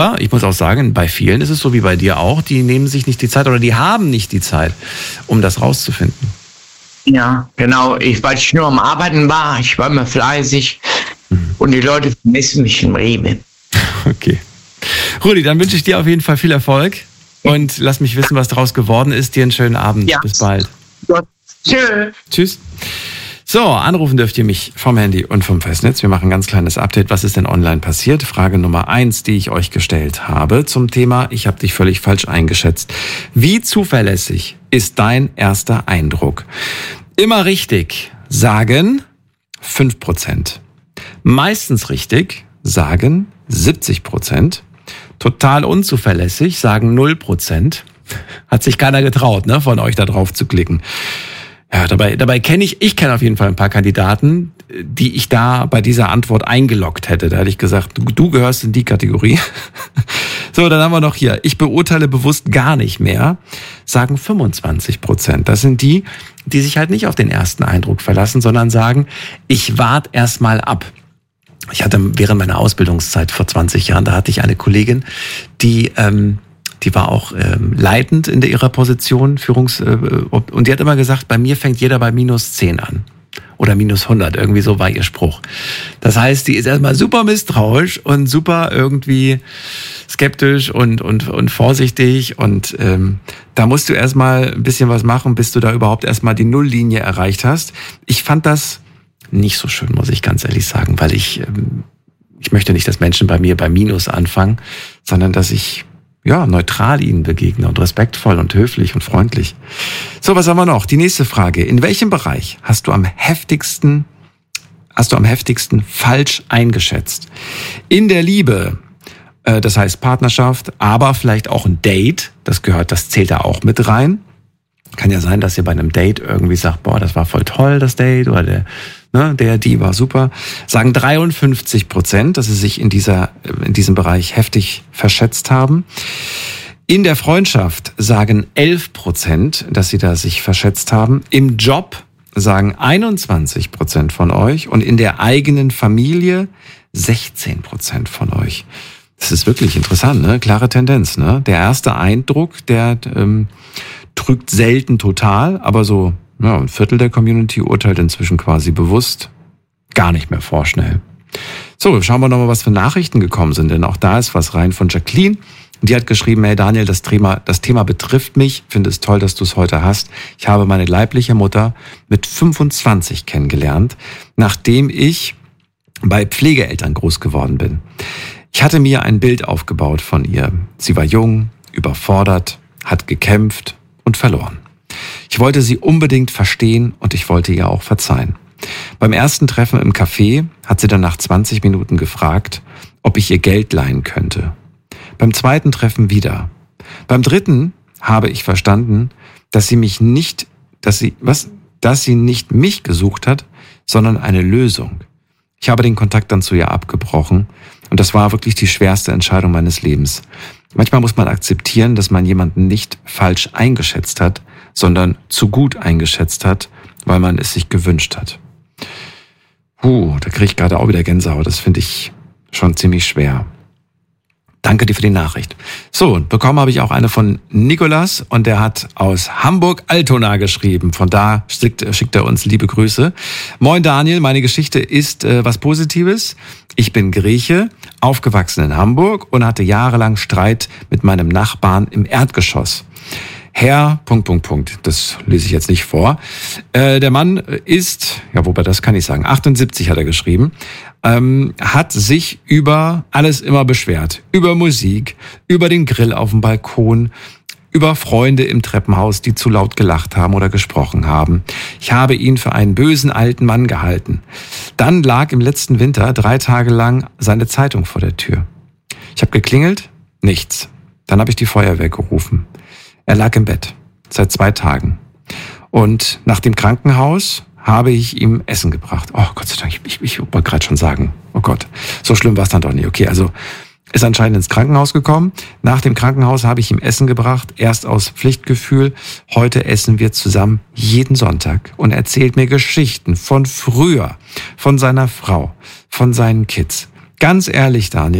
ich muss auch sagen, bei vielen ist es so wie bei dir auch, die nehmen sich nicht die Zeit oder die haben nicht die Zeit, um das rauszufinden. Ja, genau. Weil ich nur am Arbeiten war, ich war immer fleißig und die Leute vermissen mich im Rewe. Okay. Rudi, dann wünsche ich dir auf jeden Fall viel Erfolg und lass mich wissen, was daraus geworden ist. Dir einen schönen Abend. Ja. Bis bald. Gut. Tschüss. Tschüss. So, anrufen dürft ihr mich vom Handy und vom Festnetz. Wir machen ein ganz kleines Update. Was ist denn online passiert? Frage Nummer 1, die ich euch gestellt habe zum Thema, ich habe dich völlig falsch eingeschätzt. Wie zuverlässig ist dein erster Eindruck? Immer richtig sagen 5%. Meistens richtig sagen 70%. Total unzuverlässig sagen 0%. Hat sich keiner getraut, ne, von euch da drauf zu klicken. Ja, dabei kenne ich kenne auf jeden Fall ein paar Kandidaten, die ich da bei dieser Antwort eingeloggt hätte. Da hätte ich gesagt, du gehörst in die Kategorie. So, dann haben wir noch hier, ich beurteile bewusst gar nicht mehr, sagen 25%. Das sind die sich halt nicht auf den ersten Eindruck verlassen, sondern sagen, ich warte erst mal ab. Ich hatte während meiner Ausbildungszeit vor 20 Jahren, da hatte ich eine Kollegin, die war auch leitend in ihrer Position, und die hat immer gesagt, bei mir fängt jeder bei -10 an. Oder -100, irgendwie so war ihr Spruch. Das heißt, die ist erstmal super misstrauisch und super irgendwie skeptisch und vorsichtig. Und da musst du erstmal ein bisschen was machen, bis du da überhaupt erstmal die Nulllinie erreicht hast. Ich fand das nicht so schön, muss ich ganz ehrlich sagen, weil ich möchte nicht, dass Menschen bei mir bei Minus anfangen, sondern dass ich neutral ihnen begegne und respektvoll und höflich und freundlich. So, was haben wir noch? Die nächste Frage. In welchem Bereich hast du am heftigsten falsch eingeschätzt? In der Liebe, das heißt Partnerschaft, aber vielleicht auch ein Date, das zählt da auch mit rein. Kann ja sein, dass ihr bei einem Date irgendwie sagt, boah, das war voll toll, das Date, oder die war super. Sagen 53%, dass sie sich in diesem Bereich heftig verschätzt haben. In der Freundschaft sagen 11%, dass sie da sich verschätzt haben. Im Job sagen 21% von euch und in der eigenen Familie 16% von euch. Das ist wirklich interessant, ne? Klare Tendenz, ne? Der erste Eindruck, der trügt selten total, aber so ein Viertel der Community urteilt inzwischen quasi bewusst gar nicht mehr vorschnell. So, schauen wir nochmal, was für Nachrichten gekommen sind, denn auch da ist was rein von Jacqueline. Die hat geschrieben, hey Daniel, das Thema betrifft mich, finde es toll, dass du es heute hast. Ich habe meine leibliche Mutter mit 25 kennengelernt, nachdem ich bei Pflegeeltern groß geworden bin. Ich hatte mir ein Bild aufgebaut von ihr. Sie war jung, überfordert, hat gekämpft und verloren. Ich wollte sie unbedingt verstehen und ich wollte ihr auch verzeihen. Beim ersten Treffen im Café hat sie dann nach 20 Minuten gefragt, ob ich ihr Geld leihen könnte. Beim zweiten Treffen wieder. Beim dritten habe ich verstanden, dass sie nicht mich gesucht hat, sondern eine Lösung. Ich habe den Kontakt dann zu ihr abgebrochen und das war wirklich die schwerste Entscheidung meines Lebens. Manchmal muss man akzeptieren, dass man jemanden nicht falsch eingeschätzt hat, sondern zu gut eingeschätzt hat, weil man es sich gewünscht hat. Da kriege ich gerade auch wieder Gänsehaut. Das finde ich schon ziemlich schwer. Danke dir für die Nachricht. So, bekommen habe ich auch eine von Nikolas und der hat aus Hamburg-Altona geschrieben. Von da schickt er uns liebe Grüße. Moin Daniel, meine Geschichte ist was Positives. Ich bin Grieche, aufgewachsen in Hamburg und hatte jahrelang Streit mit meinem Nachbarn im Erdgeschoss. Herr... Das lese ich jetzt nicht vor. Der Mann ist, wobei das kann ich sagen, 78 hat er geschrieben, hat sich über alles immer beschwert. Über Musik, über den Grill auf dem Balkon, über Freunde im Treppenhaus, die zu laut gelacht haben oder gesprochen haben. Ich habe ihn für einen bösen alten Mann gehalten. Dann lag im letzten Winter 3 Tage lang seine Zeitung vor der Tür. Ich habe geklingelt, nichts. Dann habe ich die Feuerwehr gerufen. Er lag im Bett, seit 2 Tagen. Und nach dem Krankenhaus habe ich ihm Essen gebracht. Oh Gott sei Dank, ich wollte gerade schon sagen, oh Gott, so schlimm war es dann doch nicht. Okay, also ist anscheinend ins Krankenhaus gekommen. Nach dem Krankenhaus habe ich ihm Essen gebracht, erst aus Pflichtgefühl. Heute essen wir zusammen jeden Sonntag und erzählt mir Geschichten von früher, von seiner Frau, von seinen Kids. Ganz ehrlich, Daniel,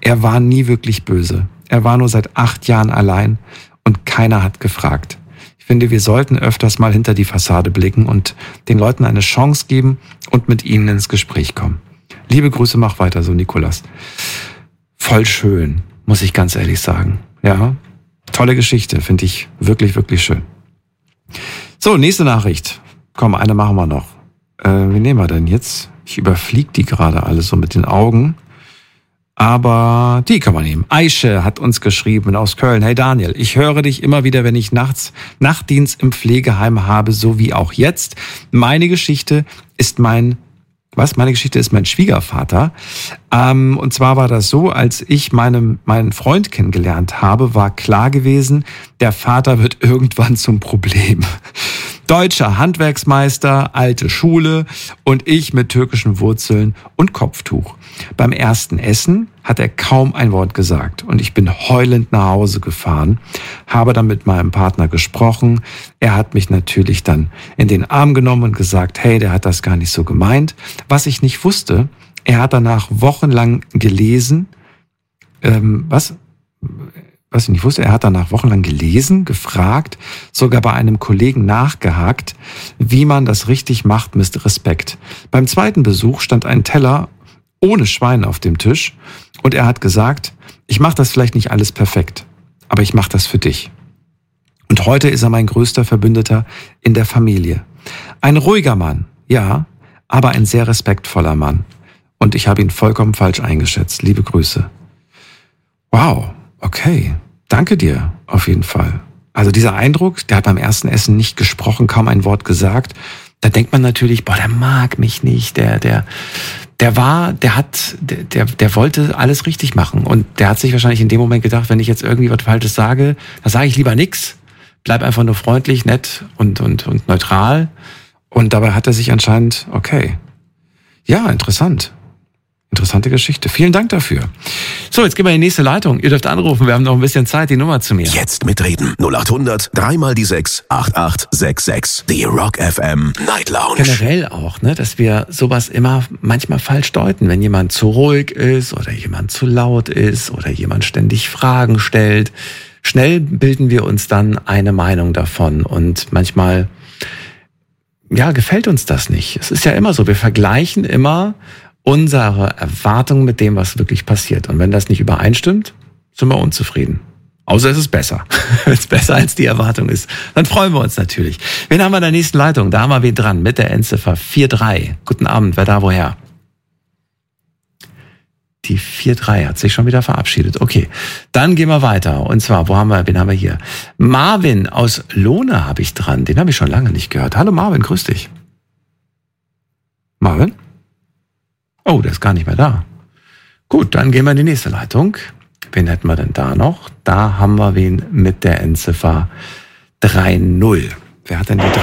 Er war nie wirklich böse. Er war nur seit 8 Jahren allein und keiner hat gefragt. Ich finde, wir sollten öfters mal hinter die Fassade blicken und den Leuten eine Chance geben und mit ihnen ins Gespräch kommen. Liebe Grüße, mach weiter so, Nikolas. Voll schön, muss ich ganz ehrlich sagen. Ja, tolle Geschichte, finde ich wirklich, wirklich schön. So, nächste Nachricht. Komm, eine machen wir noch. Wie nehmen wir denn jetzt? Ich überfliege die gerade alle so mit den Augen. Aber die kann man nehmen. Aische hat uns geschrieben aus Köln. Hey Daniel, ich höre dich immer wieder, wenn ich Nachtdienst im Pflegeheim habe, so wie auch jetzt. Meine Geschichte ist mein Schwiegervater. Und zwar war das so, als ich meinen Freund kennengelernt habe, war klar gewesen, der Vater wird irgendwann zum Problem. Deutscher Handwerksmeister, alte Schule und ich mit türkischen Wurzeln und Kopftuch. Beim ersten Essen hat er kaum ein Wort gesagt und ich bin heulend nach Hause gefahren, habe dann mit meinem Partner gesprochen. Er hat mich natürlich dann in den Arm genommen und gesagt, hey, der hat das gar nicht so gemeint. Was ich nicht wusste, er hat danach wochenlang gelesen, was ich nicht wusste, er hat danach wochenlang gelesen, gefragt, sogar bei einem Kollegen nachgehakt, wie man das richtig macht mit Respekt. Beim zweiten Besuch stand ein Teller ohne Schwein auf dem Tisch und er hat gesagt, ich mache das vielleicht nicht alles perfekt, aber ich mache das für dich. Und heute ist er mein größter Verbündeter in der Familie. Ein ruhiger Mann, ja, aber ein sehr respektvoller Mann. Und ich habe ihn vollkommen falsch eingeschätzt. Liebe Grüße. Wow, okay. Danke dir, auf jeden Fall. Also dieser Eindruck, der hat beim ersten Essen nicht gesprochen, kaum ein Wort gesagt. Da denkt man natürlich, boah, der mag mich nicht, der wollte alles richtig machen. Und der hat sich wahrscheinlich in dem Moment gedacht, wenn ich jetzt irgendwie was Falsches sage, dann sage ich lieber nix. Bleib einfach nur freundlich, nett und neutral. Und dabei hat er sich anscheinend, okay. Ja, interessant. Interessante Geschichte. Vielen Dank dafür. So, jetzt gehen wir in die nächste Leitung. Ihr dürft anrufen, wir haben noch ein bisschen Zeit, die Nummer zu mir. Jetzt mitreden. 0800 3 mal die 6 8866. Die Rock FM Night Lounge. Generell auch, ne, dass wir sowas immer manchmal falsch deuten. Wenn jemand zu ruhig ist oder jemand zu laut ist oder jemand ständig Fragen stellt. Schnell bilden wir uns dann eine Meinung davon und manchmal, ja, gefällt uns das nicht. Es ist ja immer so, wir vergleichen immer unsere Erwartungen mit dem, was wirklich passiert. Und wenn das nicht übereinstimmt, sind wir unzufrieden. Außer es ist besser. Wenn es besser als die Erwartung ist, dann freuen wir uns natürlich. Wen haben wir in der nächsten Leitung? Da haben wir wen dran mit der Endziffer 43. Guten Abend, wer da woher? Die 43 hat sich schon wieder verabschiedet. Okay, dann gehen wir weiter. Und zwar, wen haben wir hier? Marvin aus Lohne habe ich dran. Den habe ich schon lange nicht gehört. Hallo Marvin, grüß dich. Marvin? Oh, der ist gar nicht mehr da. Gut, dann gehen wir in die nächste Leitung. Wen hätten wir denn da noch? Da haben wir wen mit der Endziffer 30. Wer hat denn die 30?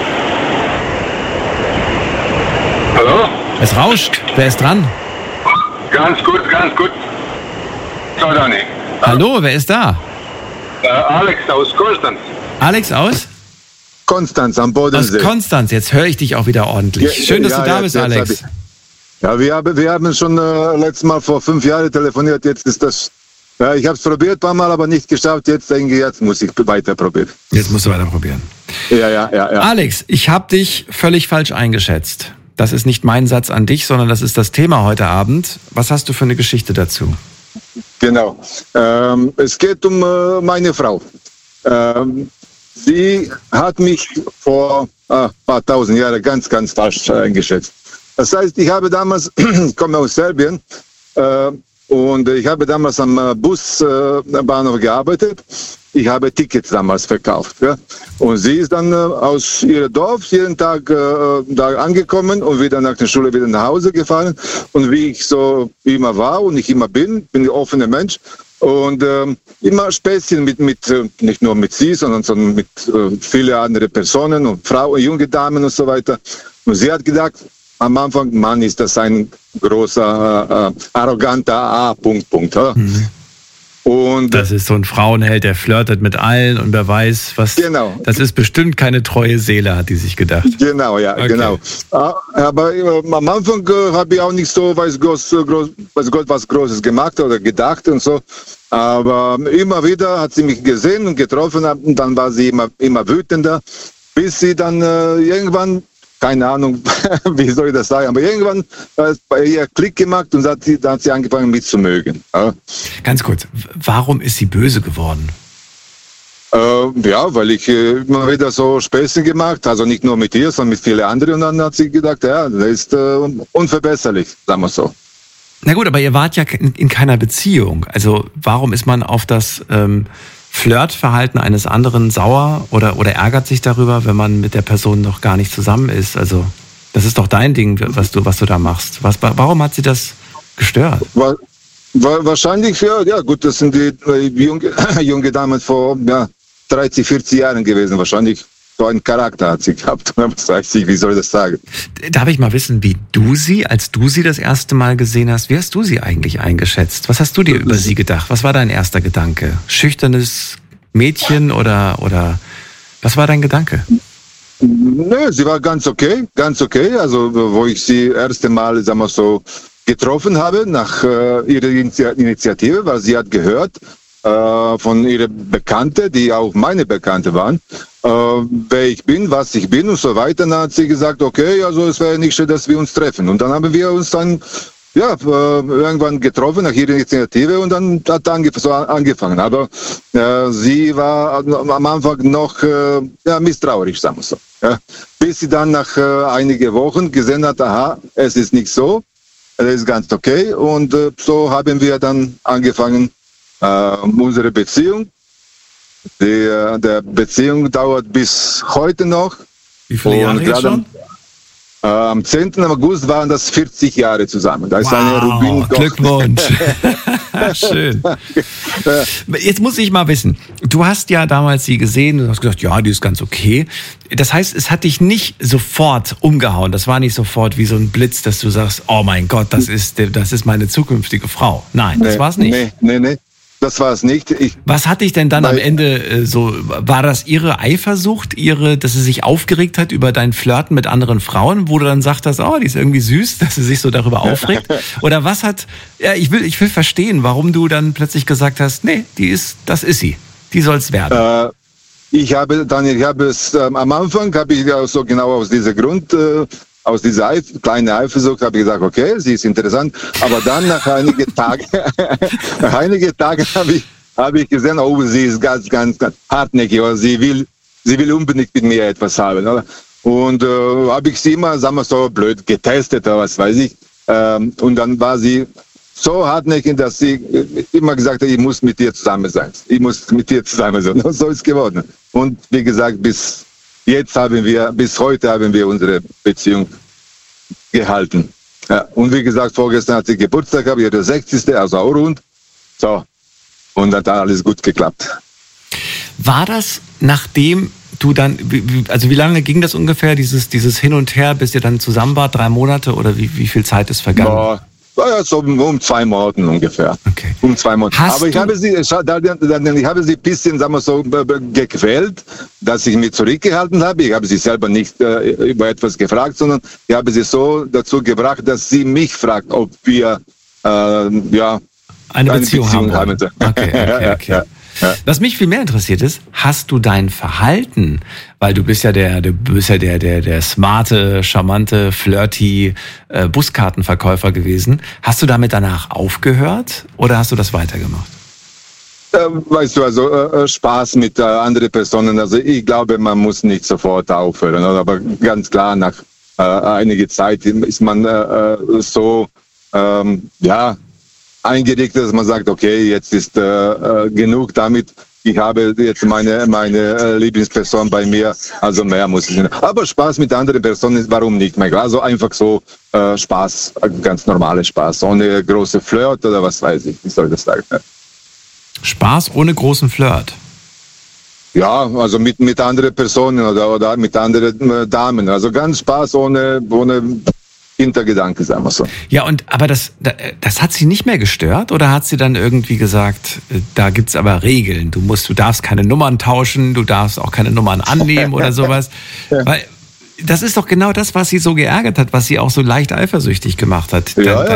Hallo? Es rauscht. Wer ist dran? Ganz gut, ganz gut. So, Dani. Hallo, wer ist da? Alex aus Konstanz. Alex aus? Konstanz am Bodensee. Aus Konstanz. Jetzt höre ich dich auch wieder ordentlich. Schön, dass du da bist, Alex. Ja, wir haben schon letztes Mal vor 5 Jahren telefoniert. Jetzt ist das. Ja, ich habe es probiert ein paar Mal, aber nicht geschafft. Jetzt denke ich, jetzt muss ich weiter probieren. Jetzt musst du weiter probieren. Ja. Alex, ich habe dich völlig falsch eingeschätzt. Das ist nicht mein Satz an dich, sondern das ist das Thema heute Abend. Was hast du für eine Geschichte dazu? Genau. Es geht um meine Frau. Sie hat mich vor ein paar tausend Jahren ganz, ganz falsch eingeschätzt. Das heißt, ich komme aus Serbien und ich habe damals am Busbahnhof gearbeitet. Ich habe Tickets damals verkauft. Ja? Und sie ist dann aus ihrem Dorf jeden Tag da angekommen und wieder nach der Schule wieder nach Hause gefahren. Und wie ich so immer war und ich immer bin ein offener Mensch. Und immer Späßchen mit nicht nur mit sie, sondern mit vielen anderen Personen und Frauen, junge Damen und so weiter. Und sie hat gedacht, am Anfang, Mann, ist das ein großer, arroganter A. Mhm. Und Und das ist so ein Frauenheld, der flirtet mit allen und wer weiß, was. Genau. Das ist bestimmt keine treue Seele, hat die sich gedacht. Genau, ja, Okay. genau. Aber am Anfang habe ich auch nicht so weiß Gott was Großes gemacht oder gedacht und so. Aber immer wieder hat sie mich gesehen und getroffen und dann war sie immer wütender, bis sie dann irgendwann, keine Ahnung, wie soll ich das sagen, aber irgendwann hat es bei ihr Klick gemacht und dann hat sie angefangen, mich zu mögen. Ja. Ganz kurz, warum ist sie böse geworden? Ja, weil ich immer wieder so Späße gemacht, also nicht nur mit ihr, sondern mit vielen anderen. Und dann hat sie gedacht, ja, das ist unverbesserlich, sagen wir so. Na gut, aber ihr wart ja in keiner Beziehung. Also warum ist man auf das Flirtverhalten eines anderen sauer oder ärgert sich darüber, wenn man mit der Person noch gar nicht zusammen ist? Also das ist doch dein Ding, was du da machst. Warum hat sie das gestört? Wahrscheinlich, ja gut, das sind die junge Damen vor 30, 40 Jahren gewesen. Wahrscheinlich so einen Charakter hat sie gehabt. Was weiß ich, wie soll ich das sagen? Darf ich mal wissen, als du sie das erste Mal gesehen hast, wie hast du sie eigentlich eingeschätzt? Was hast du dir über sie gedacht? Was war dein erster Gedanke? Schüchternes Mädchen oder was war dein Gedanke? Nö, sie war ganz okay. Also, wo ich sie erste Mal, sagen wir so, getroffen habe, nach ihrer Initiative, weil sie hat gehört von ihrer Bekannte, die auch meine Bekannte waren, wer ich bin, was ich bin und so weiter. Dann hat sie gesagt, okay, also es wäre nicht schön, dass wir uns treffen. Und dann haben wir uns dann irgendwann getroffen nach ihrer Initiative und dann hat so angefangen. Aber sie war am Anfang noch misstrauisch, sagen wir so. Ja. Bis sie dann nach einigen Wochen gesehen hat, aha, es ist nicht so, es ist ganz okay. Und so haben wir dann angefangen, unsere Beziehung. Der Beziehung dauert bis heute noch. Wie viele Jahre jetzt schon? Am 10. August waren das 40 Jahre zusammen. Da ist eine Rubin. Glückwunsch. Schön. Jetzt muss ich mal wissen, du hast ja damals sie gesehen und hast gesagt, ja, die ist ganz okay. Das heißt, es hat dich nicht sofort umgehauen. Das war nicht sofort wie so ein Blitz, dass du sagst, oh mein Gott, das ist meine zukünftige Frau. Nein, das war es nicht. Nee. Das war es nicht. Was hat dich denn dann am Ende war das ihre Eifersucht, dass sie sich aufgeregt hat über dein Flirten mit anderen Frauen, wo du dann sagtest, oh, die ist irgendwie süß, dass sie sich so darüber aufregt? Oder was ich will verstehen, warum du dann plötzlich gesagt hast, nee, das ist sie, die soll's werden. Am Anfang habe ich so genau aus diesem Grund, aus dieser kleinen Eifersucht habe ich gesagt, okay, sie ist interessant. Aber dann nach einigen Tagen habe ich gesehen, oh, sie ist ganz, ganz, ganz hartnäckig. Oder sie will unbedingt mit mir etwas haben. Oder? Und habe ich sie immer, sagen wir so, blöd getestet oder was weiß ich. Und dann war sie so hartnäckig, dass sie immer gesagt hat, ich muss mit dir zusammen sein. Und so ist es geworden. Und wie gesagt, bis heute haben wir unsere Beziehung gehalten. Ja, und wie gesagt, vorgestern hat sie Geburtstag gehabt, ihre 60. Also auch rund. So. Und dann hat alles gut geklappt. War das, nachdem du dann, wie lange ging das ungefähr, dieses Hin und Her, bis ihr dann zusammen wart? 3 Monate oder wie viel Zeit ist vergangen? Ja, so um 2 Monate ungefähr. Okay. Um 2 Monate. Aber ich habe sie ein bisschen, sagen wir so, gequält, dass ich mich zurückgehalten habe. Ich habe sie selber nicht über etwas gefragt, sondern ich habe sie so dazu gebracht, dass sie mich fragt, ob wir eine Beziehung haben. Okay. Ja. Was mich viel mehr interessiert ist, hast du dein Verhalten, weil du bist ja der smarte, charmante, flirty Buskartenverkäufer gewesen. Hast du damit danach aufgehört oder hast du das weitergemacht? Weißt du, also Spaß mit anderen Personen, also ich glaube, man muss nicht sofort aufhören, aber ganz klar, nach einiger Zeit ist man so, eingerichtet, dass man sagt, okay, jetzt ist genug damit. Ich habe jetzt meine Lieblingsperson bei mir, also mehr muss ich nicht. Aber Spaß mit anderen Personen, warum nicht? Also einfach so Spaß, ganz normaler Spaß, ohne große Flirt oder was weiß ich, wie soll ich das sagen? Spaß ohne großen Flirt? Ja, also mit anderen Personen oder mit anderen Damen. Also ganz Spaß ohne Hintergedanke, sagen wir so. Ja, aber das hat sie nicht mehr gestört? Oder hat sie dann irgendwie gesagt, da gibt's aber Regeln, du darfst keine Nummern tauschen, du darfst auch keine Nummern annehmen oder sowas? Ja. Weil das ist doch genau das, was sie so geärgert hat, was sie auch so leicht eifersüchtig gemacht hat.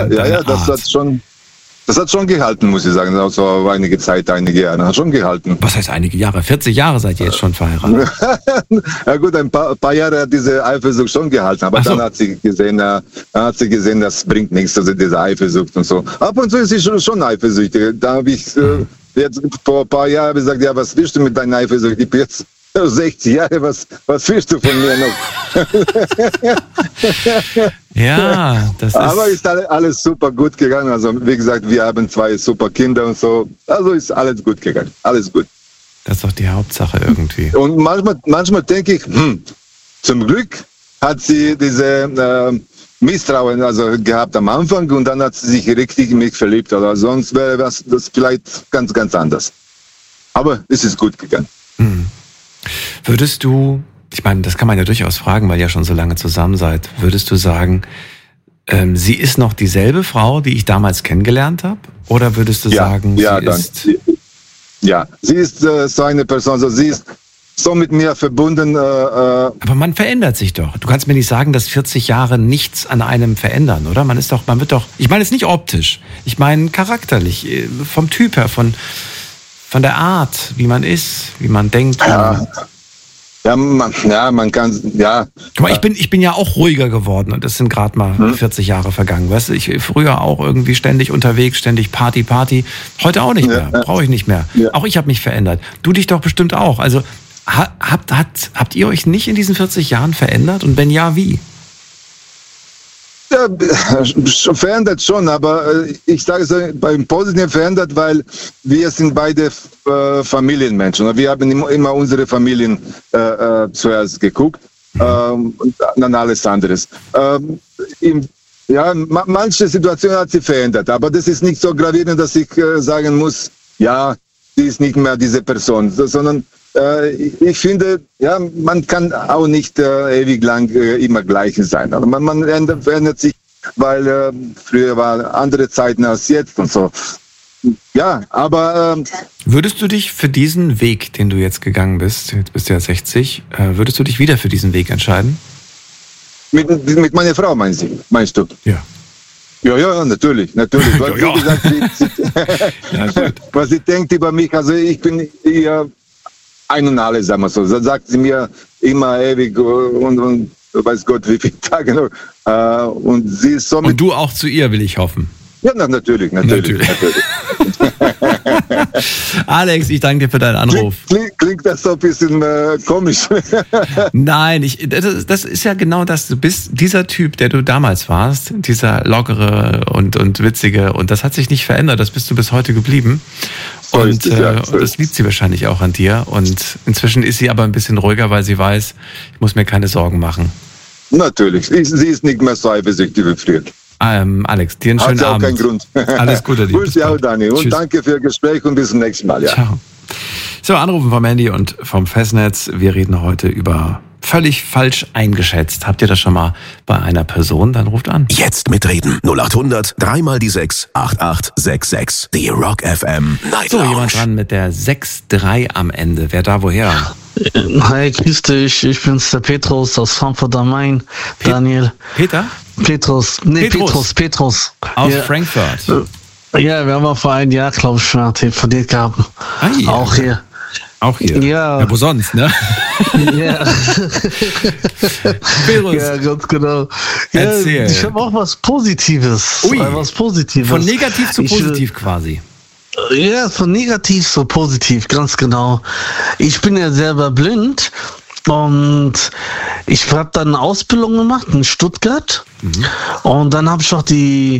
Das hat schon gehalten, muss ich sagen. Also einige Zeit, einige Jahre. Hat schon gehalten. Was heißt einige Jahre? 40 Jahre seid ihr jetzt schon verheiratet. Ja gut, ein paar Jahre hat diese Eifersucht schon gehalten. Aber dann hat sie gesehen, das bringt nichts, also diese Eifersucht und so. Ab und zu ist sie schon eifersüchtig. Da habe ich jetzt vor ein paar Jahren gesagt, ja, was willst du mit deiner Eifersucht? Ich bin jetzt 60 Jahre, was willst du von mir noch? Ja, das ist... Aber ist alles super gut gegangen. Also wie gesagt, wir haben 2 super Kinder und so. Also ist alles gut gegangen. Alles gut. Das ist doch die Hauptsache irgendwie. Und manchmal denke ich, zum Glück hat sie diese Misstrauen gehabt am Anfang und dann hat sie sich richtig in mich verliebt. Oder sonst wäre das vielleicht ganz, ganz anders. Aber es ist gut gegangen. Würdest du, ich meine, das kann man ja durchaus fragen, weil ihr ja schon so lange zusammen seid, würdest du sagen, sie ist noch dieselbe Frau, die ich damals kennengelernt habe? Oder würdest du sagen, sie ist so eine Person, also sie ist so mit mir verbunden. Aber man verändert sich doch. Du kannst mir nicht sagen, dass 40 Jahre nichts an einem verändern, oder? Man wird doch, ich meine jetzt nicht optisch, ich meine charakterlich, vom Typ her, von der Art, wie man ist, wie man denkt. Man kann, ja. Guck mal, ich bin ja auch ruhiger geworden und das sind gerade mal 40 Jahre vergangen. Weißt du, ich früher auch irgendwie ständig unterwegs, ständig Party. Heute auch nicht mehr, brauche ich nicht mehr. Ja. Auch ich habe mich verändert. Du dich doch bestimmt auch. Also habt ihr euch nicht in diesen 40 Jahren verändert und wenn ja, wie? Ja, verändert schon, aber ich sage es beim Positiven verändert, weil wir sind beide Familienmenschen. Wir haben immer unsere Familien zuerst geguckt und dann alles anderes. Manche Situationen hat sie verändert, aber das ist nicht so gravierend, dass ich sagen muss, ja, sie ist nicht mehr diese Person, sondern ich finde, ja, man kann auch nicht ewig lang immer gleich sein. Also man verändert sich, weil früher waren andere Zeiten als jetzt und so. Ja, aber... würdest du dich für diesen Weg, den du jetzt gegangen bist, jetzt bist du ja 60, würdest du dich wieder für diesen Weg entscheiden? Mit meiner Frau meinst du? Ja. Ja, natürlich. Weil, wie gesagt, was sie denkt über mich, also ich bin ihr ein und alles, sagen wir so. Dann sagt sie mir immer ewig und weiß Gott wie viele Tage noch. Und sie ist so und du auch zu ihr, will ich hoffen. Ja, natürlich. Alex, ich danke dir für deinen Anruf. Klingt das so ein bisschen komisch? Nein, das ist ja genau das. Du bist dieser Typ, der du damals warst, dieser lockere und witzige, und das hat sich nicht verändert, das bist du bis heute geblieben. Und das liebt sie wahrscheinlich auch an dir. Und inzwischen ist sie aber ein bisschen ruhiger, weil sie weiß, ich muss mir keine Sorgen machen. Natürlich, sie ist nicht mehr so eifersüchtig wie früher. Alex, dir einen schönen Abend. Hat auch keinen Grund. Alles Gute dir. Grüß dich auch, Dani. Und tschüss. Danke für das Gespräch und bis zum nächsten Mal. Ja. Ciao. So, Anrufen vom Handy und vom Festnetz. Wir reden heute über völlig falsch eingeschätzt. Habt ihr das schon mal bei einer Person? Dann ruft an. Jetzt mitreden. 0800 3x6 8866. Die Rock FM Night So, Lounge. jemand dran mit der 6-3 am Ende. Wer da woher? Hi, grüß dich. Ich bin's, der Petrus aus Frankfurt am Main. Daniel. Peter? Petrus. Aus Frankfurt. Ja, wir haben auch vor einem Jahr, glaube ich, schon telefoniert gehabt. Ja. Auch hier. Auch hier? Ja. Wo sonst, ne? Ja. Petrus. Ja, ganz genau. Erzähl. Ja, ich habe auch was Positives. Ui. Was Positives. Von negativ zu positiv quasi. Ja, von negativ zu positiv, ganz genau. Ich bin ja selber blind und ich habe dann eine Ausbildung gemacht in Stuttgart. Und dann habe ich auch wie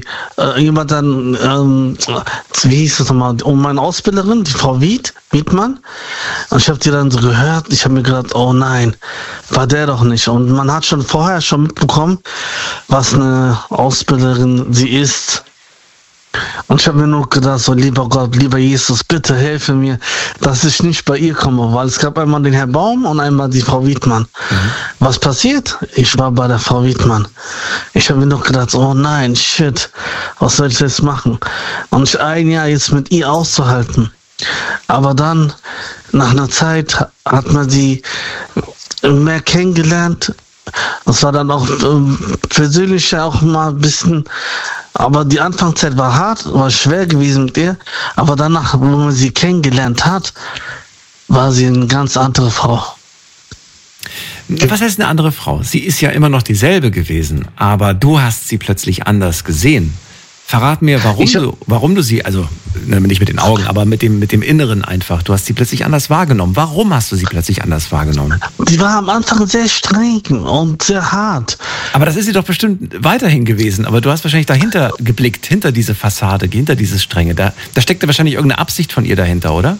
hieß das nochmal, meine Ausbilderin, die Frau Wiedmann. Und ich habe die dann so gehört, ich habe mir gedacht, oh nein, war der doch nicht. Und man hat vorher schon mitbekommen, was eine Ausbilderin sie ist. Und ich habe mir nur gedacht, so lieber Gott, lieber Jesus, bitte helfe mir, dass ich nicht bei ihr komme, weil es gab einmal den Herrn Baum und einmal die Frau Wiedmann. Was passiert? Ich war bei der Frau Wiedmann. Ich habe mir noch gedacht, oh nein, shit, was soll ich jetzt machen? Und ein Jahr jetzt mit ihr auszuhalten. Aber dann, nach einer Zeit, hat man sie mehr kennengelernt. Das war dann auch persönlich auch mal ein bisschen, aber die Anfangszeit war hart, war schwer gewesen mit ihr, aber danach, wo man sie kennengelernt hat, war sie eine ganz andere Frau. Was heißt eine andere Frau? Sie ist ja immer noch dieselbe gewesen, aber du hast sie plötzlich anders gesehen. Verrat mir, warum du sie, also nicht mit den Augen, aber mit dem Inneren einfach, du hast sie plötzlich anders wahrgenommen. Warum hast du sie plötzlich anders wahrgenommen? Die war am Anfang sehr streng und sehr hart. Aber das ist sie doch bestimmt weiterhin gewesen. Aber du hast wahrscheinlich dahinter geblickt, hinter diese Fassade, hinter dieses Strenge. Da steckte wahrscheinlich irgendeine Absicht von ihr dahinter, oder?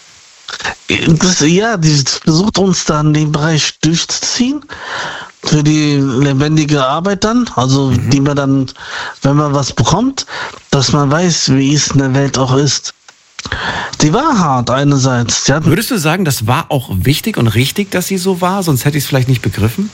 Die versucht uns dann den Bereich durchzuziehen. Für die lebendige Arbeit dann, also die man dann, wenn man was bekommt, dass man weiß, wie es in der Welt auch ist. Die war hart einerseits. Würdest du sagen, das war auch wichtig und richtig, dass sie so war? Sonst hätte ich es vielleicht nicht begriffen?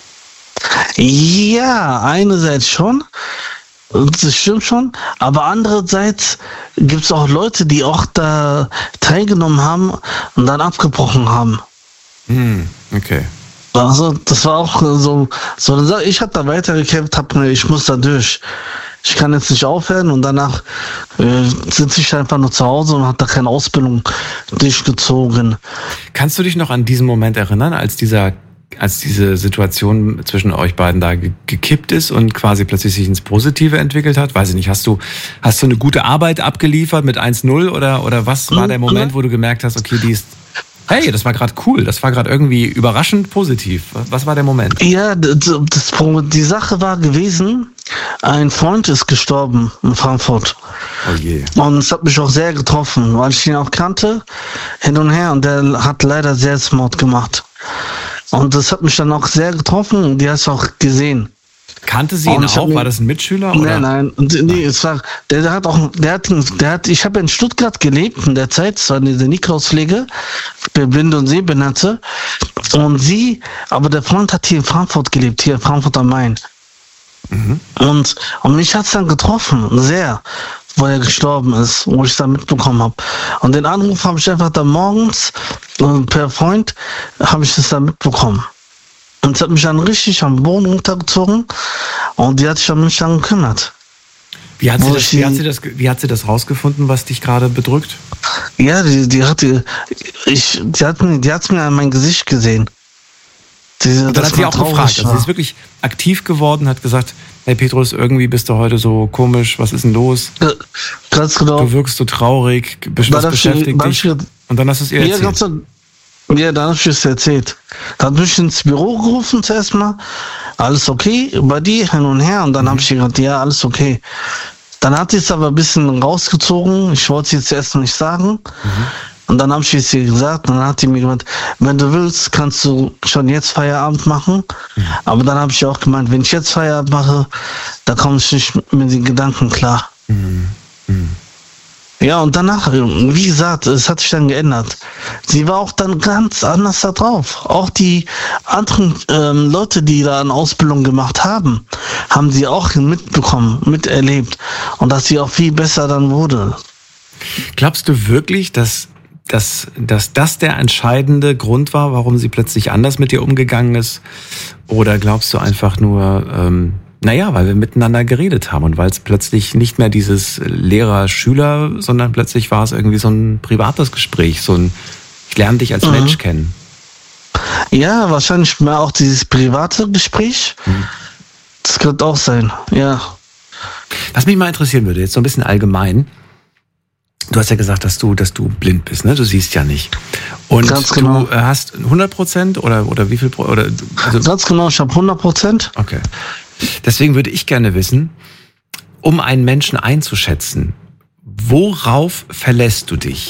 Ja, einerseits schon. Das stimmt schon. Aber andererseits gibt es auch Leute, die auch da teilgenommen haben und dann abgebrochen haben. Okay. Also, das war auch so eine Sache. Ich habe da weitergekämpft, ich muss da durch. Ich kann jetzt nicht aufhören und danach sitze ich einfach nur zu Hause und habe da keine Ausbildung durchgezogen. Kannst du dich noch an diesen Moment erinnern, als diese Situation zwischen euch beiden da gekippt ist und quasi plötzlich sich ins Positive entwickelt hat? Weiß ich nicht, hast du eine gute Arbeit abgeliefert mit 1-0 oder was war der Moment, wo du gemerkt hast, okay, hey, das war gerade cool, das war gerade irgendwie überraschend positiv. Was war der Moment? Ja, die Sache war gewesen, ein Freund ist gestorben in Frankfurt. Oh je. Und es hat mich auch sehr getroffen, weil ich ihn auch kannte, hin und her, und der hat leider Selbstmord gemacht. Und das hat mich dann auch sehr getroffen und die hast du auch gesehen. Kannte sie ihn auch? War das ein Mitschüler? Oder? Nein. Nee, es war, ich habe in Stuttgart gelebt in der Zeit, es war eine Nikolauspflege für Blinde und Sehbehinderte. Aber der Freund hat hier in Frankfurt gelebt, hier in Frankfurt am Main. Und mich hat es dann getroffen, sehr, wo er gestorben ist, wo ich es dann mitbekommen habe. Und den Anruf habe ich einfach dann morgens, per Freund, habe ich es dann mitbekommen. Und es hat mich dann richtig am Boden runtergezogen und die hat sich um mich dann gekümmert. Wie hat sie das rausgefunden, was dich gerade bedrückt? Ja, die hat mir an mein Gesicht gesehen. Und dann hat sie auch gefragt. Also sie ist wirklich aktiv geworden, hat gesagt, hey Petrus, irgendwie bist du heute so komisch, was ist denn los? Ja, ganz genau. Du wirkst so traurig, was beschäftigt dich? Und dann hast du es ihr erzählt. Ja, dann habe ich es erzählt. Dann habe ich ins Büro gerufen zuerst mal. Alles okay bei dir, hin und her. Und dann habe ich gesagt, ja, alles okay. Dann hat sie es aber ein bisschen rausgezogen. Ich wollte es jetzt erst noch nicht sagen. Und dann habe ich es ihr gesagt. Und dann hat sie mir gemeint, wenn du willst, kannst du schon jetzt Feierabend machen. Aber dann habe ich auch gemeint, wenn ich jetzt Feierabend mache, da komme ich nicht mit den Gedanken klar. Ja, und danach, wie gesagt, es hat sich dann geändert. Sie war auch dann ganz anders da drauf. Auch die anderen Leute, die da eine Ausbildung gemacht haben sie auch mitbekommen, miterlebt. Und dass sie auch viel besser dann wurde. Glaubst du wirklich, dass das der entscheidende Grund war, warum sie plötzlich anders mit dir umgegangen ist? Oder glaubst du einfach nur, weil wir miteinander geredet haben und weil es plötzlich nicht mehr dieses Lehrer-Schüler, sondern plötzlich war es irgendwie so ein privates Gespräch, so ein ich lerne dich als Mensch kennen. Ja, wahrscheinlich mehr auch dieses private Gespräch. Das könnte auch sein, ja. Was mich mal interessieren würde, jetzt so ein bisschen allgemein, du hast ja gesagt, dass du blind bist, ne? Du siehst ja nicht. Und ganz genau. Du hast 100% oder wie viel? Ganz genau, ich habe 100%. Okay. Deswegen würde ich gerne wissen, um einen Menschen einzuschätzen, worauf verlässt du dich?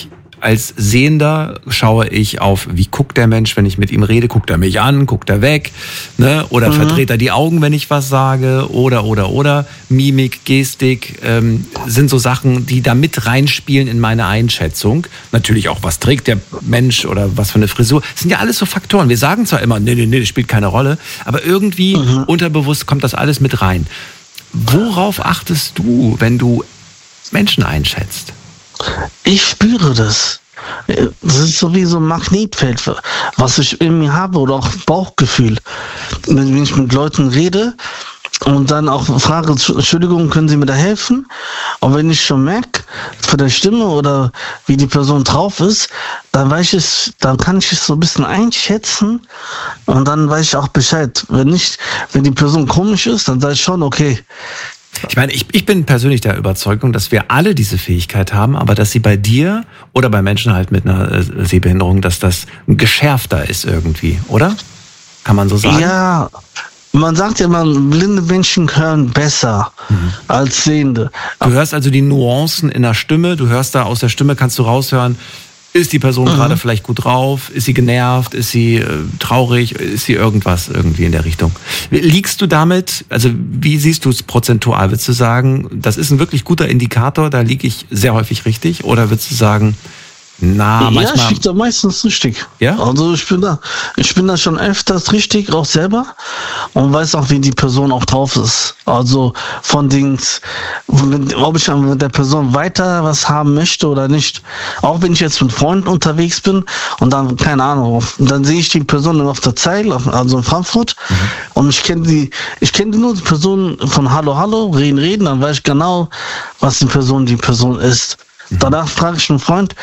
als Sehender schaue ich auf, wie guckt der Mensch, wenn ich mit ihm rede, guckt er mich an, guckt er weg, ne? Oder verdreht er die Augen, wenn ich was sage, oder. Mimik, Gestik, sind so Sachen, die da mit reinspielen in meine Einschätzung. Natürlich auch, was trägt der Mensch oder was für eine Frisur. Das sind ja alles so Faktoren. Wir sagen zwar immer, nee, das spielt keine Rolle, aber irgendwie unterbewusst kommt das alles mit rein. Worauf achtest du, wenn du Menschen einschätzt? Ich spüre das. Das ist so wie so ein Magnetfeld, was ich in mir habe, oder auch Bauchgefühl. Wenn ich mit Leuten rede und dann auch frage, Entschuldigung, können Sie mir da helfen? Und wenn ich schon merke, von der Stimme oder wie die Person drauf ist, dann kann ich es so ein bisschen einschätzen und dann weiß ich auch Bescheid. Wenn die Person komisch ist, dann sage ich schon, okay. Ich meine, ich bin persönlich der Überzeugung, dass wir alle diese Fähigkeit haben, aber dass sie bei dir oder bei Menschen halt mit einer Sehbehinderung, dass das geschärfter ist irgendwie, oder? Kann man so sagen? Ja, man sagt ja immer, blinde Menschen hören besser als Sehende. Du hörst also die Nuancen in der Stimme, du hörst da aus der Stimme, kannst du raushören, ist die Person gerade vielleicht gut drauf? Ist sie genervt? Ist sie traurig? Ist sie irgendwas irgendwie in der Richtung? Liegst du damit, also wie siehst du es prozentual? Würdest du sagen, das ist ein wirklich guter Indikator, da liege ich sehr häufig richtig? Oder würdest du sagen, manchmal... Ja, ich liege da meistens richtig. Ja? Also ich bin da schon öfters richtig, auch selber, und weiß auch, wie die Person auch drauf ist. Also von Dings, ob ich mit der Person weiter was haben möchte oder nicht. Auch wenn ich jetzt mit Freunden unterwegs bin und dann, keine Ahnung, dann sehe ich die Person auf der Zeile, also in Frankfurt, und ich kenne nur die Person von Hallo, reden, dann weiß ich genau, was die Person ist. Danach frage ich einen Freund,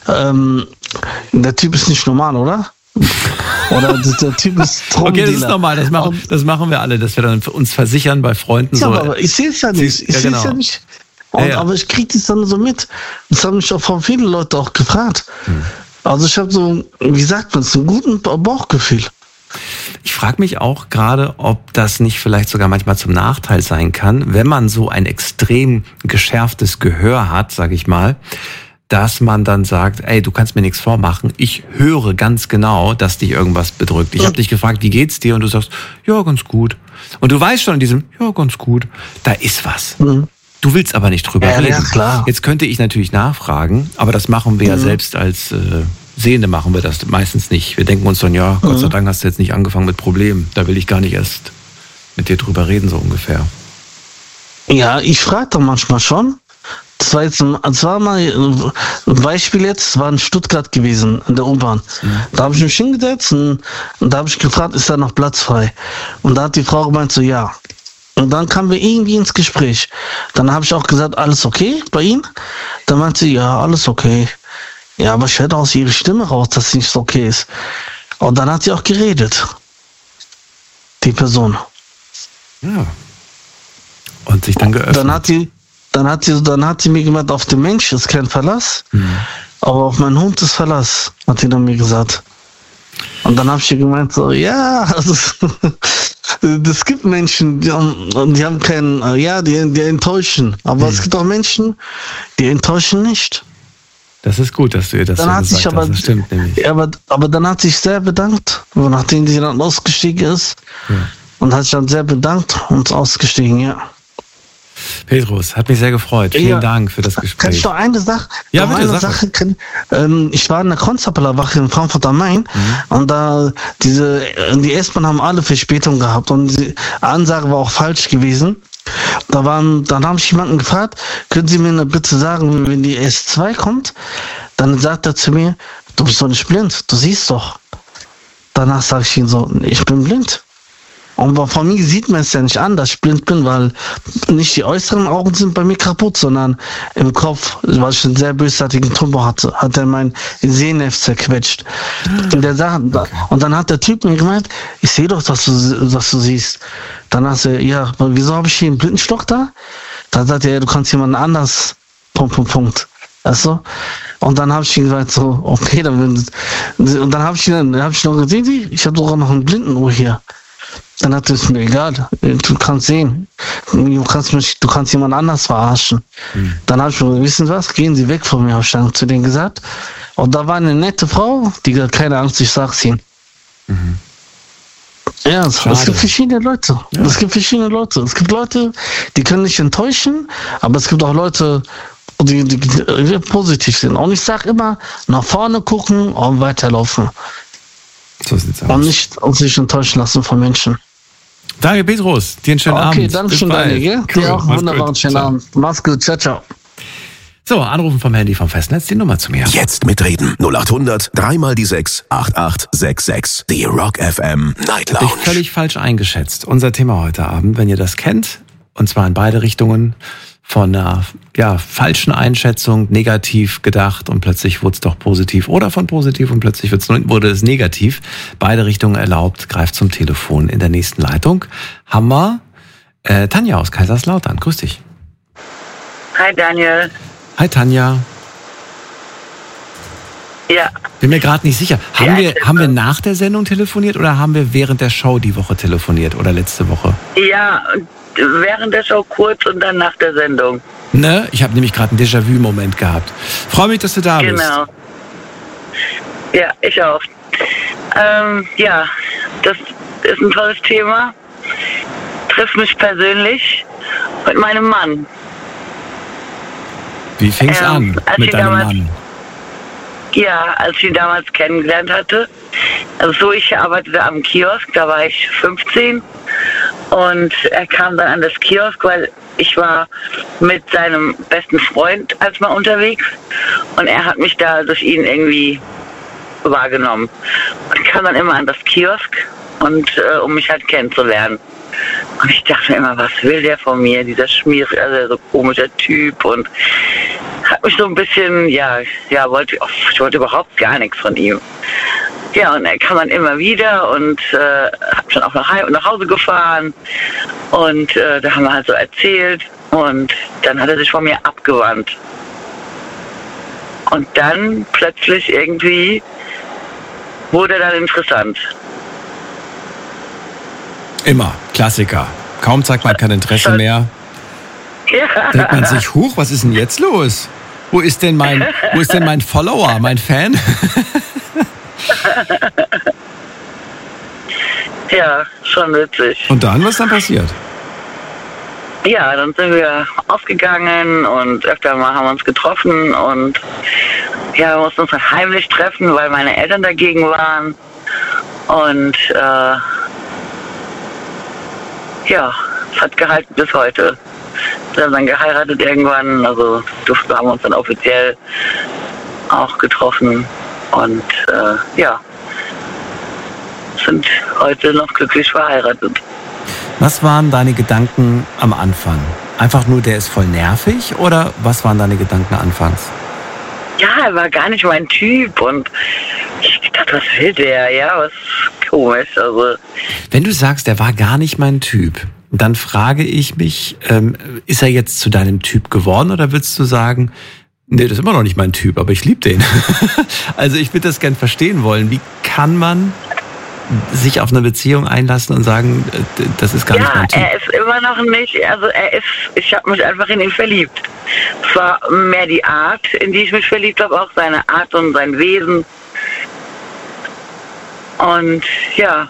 der Typ ist nicht normal, oder? Oder der Typ ist Drogendealer. Okay, das ist normal, das machen wir alle, dass wir dann uns versichern bei Freunden. Ja, so. Aber ich sehe es ja nicht. Aber ich kriege das dann so mit. Das haben mich auch von vielen Leuten auch gefragt. Also ich habe so, wie sagt man, so einen guten Bauchgefühl. Ich frage mich auch gerade, ob das nicht vielleicht sogar manchmal zum Nachteil sein kann, wenn man so ein extrem geschärftes Gehör hat, sage ich mal, dass man dann sagt, ey, du kannst mir nichts vormachen, ich höre ganz genau, dass dich irgendwas bedrückt. Ich habe dich gefragt, wie geht's dir? Und du sagst, ja, ganz gut. Und du weißt schon in diesem, ja, ganz gut, da ist was. Du willst aber nicht drüber reden. Ja, klar. Jetzt könnte ich natürlich nachfragen, aber das machen wir ja selbst als Sehende machen wir das meistens nicht. Wir denken uns dann, ja, Gott sei Dank hast du jetzt nicht angefangen mit Problemen. Da will ich gar nicht erst mit dir drüber reden, so ungefähr. Ja, ich frage doch manchmal schon. Das war mal ein Beispiel jetzt, es war in Stuttgart gewesen, in der U-Bahn. Da habe ich mich hingesetzt und da habe ich gefragt, ist da noch Platz frei? Und da hat die Frau gemeint, so ja. Und dann kamen wir irgendwie ins Gespräch. Dann habe ich auch gesagt, alles okay bei Ihnen? Dann meinte sie, ja, alles okay. Ja, aber ich hörte aus ihrer Stimme raus, dass es nicht so okay ist. Und dann hat sie auch geredet. Die Person. Ja. Und sich dann geöffnet. Dann hat sie mir gemeint, auf den Mensch ist kein Verlass, aber auf meinen Hund ist Verlass, hat sie dann mir gesagt. Und dann habe ich ihr gemeint, so, ja, das gibt Menschen, die haben keinen, die enttäuschen. Aber es gibt auch Menschen, die enttäuschen nicht. Das ist gut, dass du ihr das dann so gesagt hast. Das stimmt nämlich. Ja, aber dann hat sich sehr bedankt, nachdem sie dann ausgestiegen ist. Ja. Und hat sich dann sehr bedankt und ausgestiegen, ja. Petrus, hat mich sehr gefreut. Vielen Dank für das Gespräch. Kann ich noch eine Sache? Ja, bitte, eine Sache. Ich war in der Konstablerwache in Frankfurt am Main und da die S-Bahn haben alle Verspätung gehabt und die Ansage war auch falsch gewesen. Dann habe ich jemanden gefragt, können Sie mir bitte sagen, wenn die S2 kommt? Dann sagt er zu mir, du bist doch nicht blind, du siehst doch. Danach sage ich ihm so, ich bin blind. Und von mir sieht man es ja nicht an, dass ich blind bin, weil nicht die äußeren Augen sind bei mir kaputt, sondern im Kopf, weil ich einen sehr bösartigen Tumor hatte, hat er mein Sehnerv zerquetscht. Und dann hat der Typ mir gemeint, ich sehe doch, dass du siehst. Dann hat er, ja, wieso habe ich hier einen Blindenstock da? Dann sagt er, ja, du kannst jemanden anders, Punkt. Weißt du? Und dann habe ich ihm gesagt, so, okay, und dann habe ich noch gesehen, ich habe sogar noch ein Blindenuhr hier. Dann hat es mir egal, du kannst sehen, du kannst jemand anders verarschen. Dann habe ich mir gesagt, wissen Sie was, gehen Sie weg von mir, habe ich dann zu denen gesagt. Und da war eine nette Frau, die hat keine Angst, ich sag's Ihnen. Ja, es gibt verschiedene Leute. Ja. Es gibt verschiedene Leute. Es gibt Leute, die können nicht enttäuschen, aber es gibt auch Leute, die positiv sind. Und ich sag immer, nach vorne gucken und weiterlaufen. So sieht's aus. Und nicht uns sich enttäuschen lassen von Menschen. Danke, Petrus. Dir einen schönen Abend. Okay, danke schön, Daniel. Cool. Dir auch einen wunderbaren schönen Abend. Mach's gut. Ciao, ciao. So, anrufen vom Handy vom Festnetz, die Nummer zu mir. Jetzt mitreden. 0800 3 die 6 8866. Die Rock FM Night Lounge. Dich völlig falsch eingeschätzt. Unser Thema heute Abend, wenn ihr das kennt, und zwar in beide Richtungen, von einer falschen Einschätzung, negativ gedacht und plötzlich wurde es doch positiv, oder von positiv und plötzlich wurde es negativ. Beide Richtungen erlaubt. Greift zum Telefon. In der nächsten Leitung haben wir Tanja aus Kaiserslautern. Grüß dich. Hi Daniel. Hi Tanja. Ja. Bin mir gerade nicht sicher. Haben wir nach der Sendung telefoniert oder haben wir während der Show die Woche telefoniert oder letzte Woche? Ja, während der Show kurz und dann nach der Sendung. Ne? Ich habe nämlich gerade einen Déjà-vu-Moment gehabt. Freue mich, dass du da bist. Genau. Ja, ich auch. Das ist ein tolles Thema. Trifft mich persönlich mit meinem Mann. Wie fing es an mit deinem Mann? Ja, als ich ihn damals kennengelernt hatte. Also ich arbeitete am Kiosk, da war ich 15. Und er kam dann an das Kiosk, weil ich war mit seinem besten Freund als mal unterwegs. Und er hat mich da durch ihn irgendwie wahrgenommen. Und kam dann immer an das Kiosk, und um mich halt kennenzulernen. Und ich dachte mir immer, was will der von mir, dieser so komischer Typ, und hat mich so ein bisschen, ich wollte überhaupt gar nichts von ihm. Ja, und er kam dann immer wieder und hat schon auch nach Hause gefahren, und da haben wir halt so erzählt, und dann hat er sich von mir abgewandt. Und dann plötzlich irgendwie wurde er dann interessant. Immer. Klassiker. Kaum zeigt man kein Interesse mehr. Ja. Denkt man sich, huch, was ist denn jetzt los? Wo ist denn mein Follower, mein Fan? Ja, schon witzig. Und dann, was dann passiert? Ja, dann sind wir ausgegangen und öfter mal haben wir uns getroffen, und wir mussten uns halt heimlich treffen, weil meine Eltern dagegen waren. Und es hat gehalten bis heute. Wir haben dann geheiratet irgendwann, also haben uns dann offiziell auch getroffen, und sind heute noch glücklich verheiratet. Was waren deine Gedanken am Anfang? Einfach nur, der ist voll nervig, oder was waren deine Gedanken anfangs? Ja, er war gar nicht mein Typ, und ich dachte, was will der? Ja, was komisch. Also. Wenn du sagst, er war gar nicht mein Typ, dann frage ich mich, ist er jetzt zu deinem Typ geworden, oder würdest du sagen, nee, das ist immer noch nicht mein Typ, aber ich liebe den. Also ich würde das gern verstehen wollen. Wie kann man sich auf eine Beziehung einlassen und sagen, das ist gar nicht mein Typ? Ja, er ist immer noch nicht, also ich habe mich einfach in ihn verliebt. Es war mehr die Art, in die ich mich verliebt habe, auch seine Art und sein Wesen. Und ja.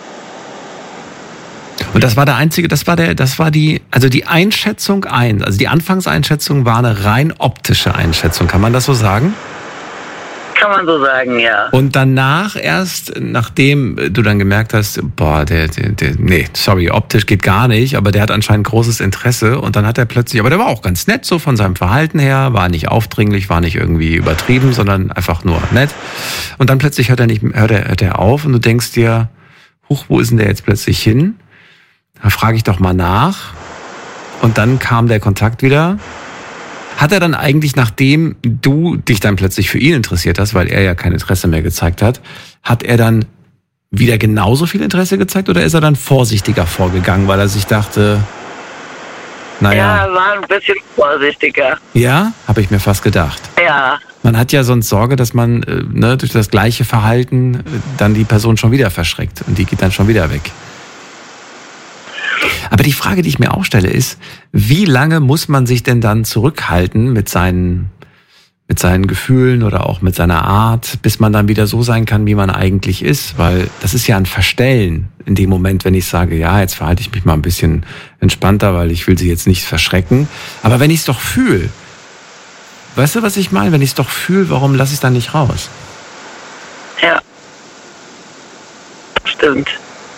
Und das war der einzige, die Einschätzung 1, also die Anfangseinschätzung war eine rein optische Einschätzung, kann man das so sagen? Kann man so sagen, ja. Und danach erst, nachdem du dann gemerkt hast, optisch geht gar nicht, aber der hat anscheinend großes Interesse, und dann hat er plötzlich, aber der war auch ganz nett so von seinem Verhalten her, war nicht aufdringlich, war nicht irgendwie übertrieben, sondern einfach nur nett. Und dann plötzlich hört er auf, und du denkst dir, huch, wo ist denn der jetzt plötzlich hin? Da frage ich doch mal nach. Und dann kam der Kontakt wieder. Hat er dann eigentlich, nachdem du dich dann plötzlich für ihn interessiert hast, weil er ja kein Interesse mehr gezeigt hat, hat er dann wieder genauso viel Interesse gezeigt, oder ist er dann vorsichtiger vorgegangen, weil er sich dachte, naja. Ja, er war ein bisschen vorsichtiger. Ja, habe ich mir fast gedacht. Ja. Man hat ja sonst Sorge, dass man durch das gleiche Verhalten dann die Person schon wieder verschreckt, und die geht dann schon wieder weg. Aber die Frage, die ich mir auch stelle, ist, wie lange muss man sich denn dann zurückhalten mit seinen mit seinen Gefühlen oder auch mit seiner Art, bis man dann wieder so sein kann, wie man eigentlich ist, weil das ist ja ein Verstellen in dem Moment, wenn ich sage, ja, jetzt verhalte ich mich mal ein bisschen entspannter, weil ich will sie jetzt nicht verschrecken. Aber wenn ich es doch fühle, weißt du, was ich meine? Wenn ich es doch fühle, warum lasse ich es dann nicht raus? Ja. Stimmt.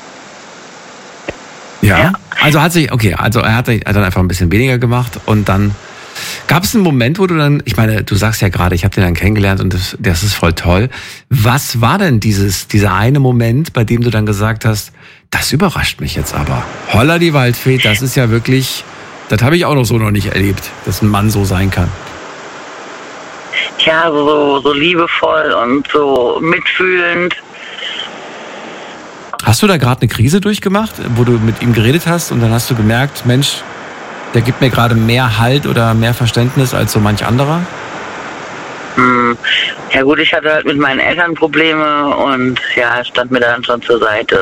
Ja? Also er hat dann einfach ein bisschen weniger gemacht und dann gab es einen Moment, wo du dann, ich meine, du sagst ja gerade, ich habe den dann kennengelernt und das ist voll toll. Was war denn dieser eine Moment, bei dem du dann gesagt hast, das überrascht mich jetzt aber. Holla die Waldfee, das ist ja wirklich, das habe ich auch noch nicht erlebt, dass ein Mann so sein kann. Ja, so liebevoll und so mitfühlend. Hast du da gerade eine Krise durchgemacht, wo du mit ihm geredet hast und dann hast du gemerkt, Mensch, der gibt mir gerade mehr Halt oder mehr Verständnis als so manch anderer? Ja gut, ich hatte halt mit meinen Eltern Probleme und ja, stand mir dann schon zur Seite.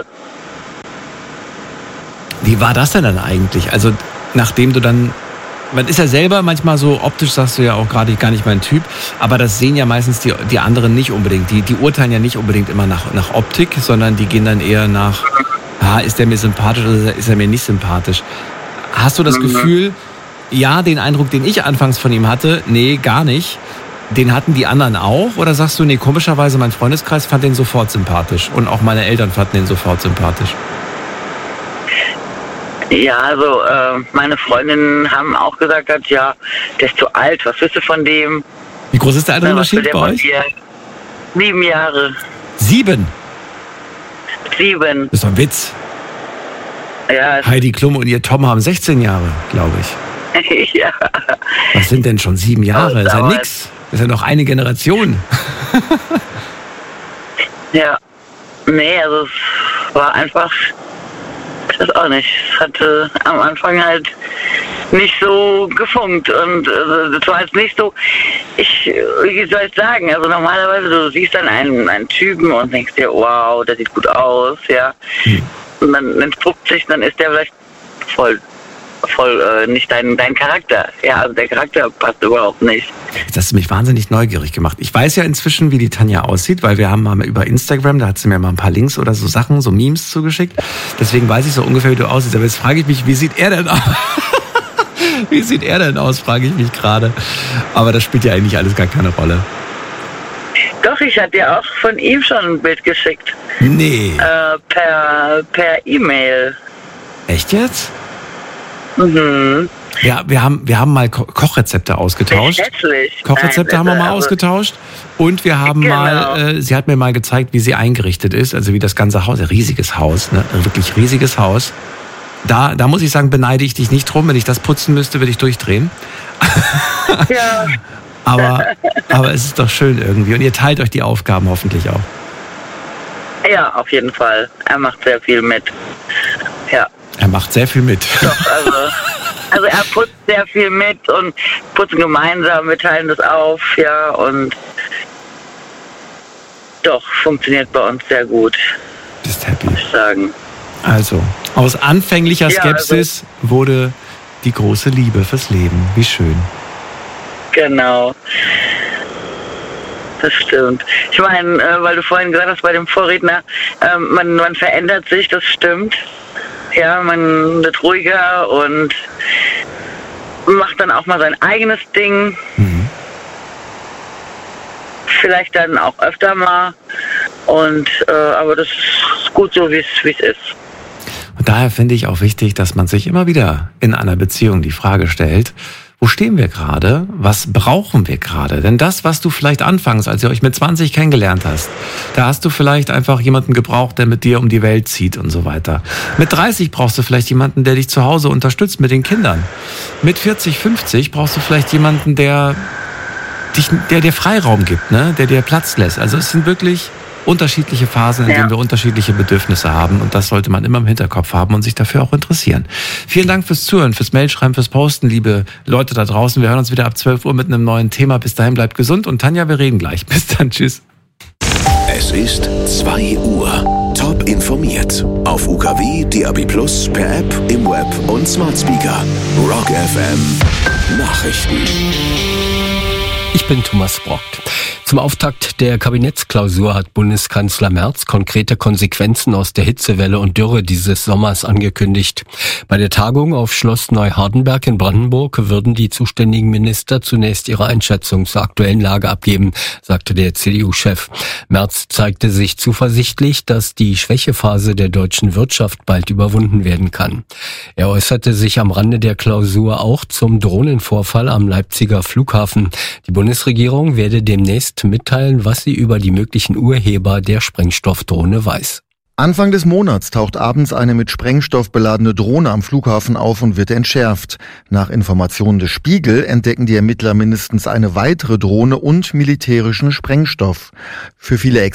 Wie war das denn dann eigentlich? Also nachdem du dann, man ist ja selber manchmal so, optisch sagst du ja auch gerade gar nicht mein Typ, aber das sehen ja meistens die anderen nicht unbedingt. Die urteilen ja nicht unbedingt immer nach Optik, sondern die gehen dann eher nach, ist der mir sympathisch oder ist er mir nicht sympathisch? Hast du das Gefühl, ja, den Eindruck, den ich anfangs von ihm hatte, nee, gar nicht, den hatten die anderen auch? Oder sagst du, nee, komischerweise mein Freundeskreis fand den sofort sympathisch und auch meine Eltern fanden den sofort sympathisch? Ja, also meine Freundinnen haben auch gesagt, ja, der ist zu alt, was willst du von dem? Wie groß ist der Altersunterschied bei euch? 7 Jahre. 7? 7. Das ist doch ein Witz. Ja, Heidi Klum und ihr Tom haben 16 Jahre, glaube ich. Ja. Was sind denn schon 7 Jahre? Das ist ja nix. Das ist ja noch eine Generation. Ja. Nee, also es war einfach, ich weiß auch nicht, es hatte am Anfang halt nicht so gefunkt und das war jetzt nicht so, wie soll ich sagen, also normalerweise du siehst dann einen Typen und denkst dir, wow, der sieht gut aus, ja. Und dann entpuppt sich, dann ist der vielleicht voll nicht dein Charakter. Ja, also der Charakter passt überhaupt nicht. Das hat mich wahnsinnig neugierig gemacht. Ich weiß ja inzwischen, wie die Tanja aussieht, weil wir haben mal über Instagram, da hat sie mir mal ein paar Links oder so Sachen, so Memes zugeschickt. Deswegen weiß ich so ungefähr, wie du aussiehst. Aber jetzt frage ich mich, wie sieht er denn aus? Wie sieht er denn aus, frage ich mich gerade. Aber das spielt ja eigentlich alles gar keine Rolle. Doch, ich hatte ja auch von ihm schon ein Bild geschickt. Nee. Per E-Mail. Echt jetzt? Mhm. Ja, wir haben mal Kochrezepte ausgetauscht. Kochrezepte haben wir mal ausgetauscht. Und wir haben sie hat mir mal gezeigt, wie sie eingerichtet ist, also wie das ganze Haus, ein riesiges Haus, ne, wirklich riesiges Haus. Da muss ich sagen, beneide ich dich nicht drum. Wenn ich das putzen müsste, würde ich durchdrehen. Ja. aber es ist doch schön irgendwie. Und ihr teilt euch die Aufgaben hoffentlich auch. Ja, auf jeden Fall. Er macht sehr viel mit. Ja. Er macht sehr viel mit. Doch, also er putzt sehr viel mit und putzen gemeinsam, wir teilen das auf, ja, und doch, funktioniert bei uns sehr gut. Bist happy. Muss ich sagen. Also, aus anfänglicher Skepsis wurde die große Liebe fürs Leben. Wie schön. Genau. Das stimmt. Ich meine, weil du vorhin gesagt hast, bei dem Vorredner, man verändert sich, das stimmt. Ja, man wird ruhiger und macht dann auch mal sein eigenes Ding. Mhm. Vielleicht dann auch öfter mal. Und aber das ist gut so, wie es ist. Und daher finde ich auch wichtig, dass man sich immer wieder in einer Beziehung die Frage stellt, wo stehen wir gerade? Was brauchen wir gerade? Denn das, was du vielleicht anfangs, als ihr euch mit 20 kennengelernt hast, da hast du vielleicht einfach jemanden gebraucht, der mit dir um die Welt zieht und so weiter. Mit 30 brauchst du vielleicht jemanden, der dich zu Hause unterstützt mit den Kindern. Mit 40, 50 brauchst du vielleicht jemanden, der dir Freiraum gibt, ne? Der dir Platz lässt. Also es sind wirklich unterschiedliche Phasen, in denen wir unterschiedliche Bedürfnisse haben. Und das sollte man immer im Hinterkopf haben und sich dafür auch interessieren. Vielen Dank fürs Zuhören, fürs Mailschreiben, fürs Posten, liebe Leute da draußen. Wir hören uns wieder ab 12 Uhr mit einem neuen Thema. Bis dahin, bleibt gesund. Und Tanja, wir reden gleich. Bis dann, tschüss. Es ist 2 Uhr. Top informiert. Auf UKW, DAB+, per App, im Web und Smart Speaker. Rock FM. Nachrichten. Ich bin Thomas Brockt. Zum Auftakt der Kabinettsklausur hat Bundeskanzler Merz konkrete Konsequenzen aus der Hitzewelle und Dürre dieses Sommers angekündigt. Bei der Tagung auf Schloss Neuhardenberg in Brandenburg würden die zuständigen Minister zunächst ihre Einschätzung zur aktuellen Lage abgeben, sagte der CDU-Chef. Merz zeigte sich zuversichtlich, dass die Schwächephase der deutschen Wirtschaft bald überwunden werden kann. Er äußerte sich am Rande der Klausur auch zum Drohnenvorfall am Leipziger Flughafen. Die Bundesregierung werde demnächst mitteilen, was sie über die möglichen Urheber der Sprengstoffdrohne weiß. Anfang des Monats taucht abends eine mit Sprengstoff beladene Drohne am Flughafen auf und wird entschärft. Nach Informationen des Spiegel entdecken die Ermittler mindestens eine weitere Drohne und militärischen Sprengstoff. Für viele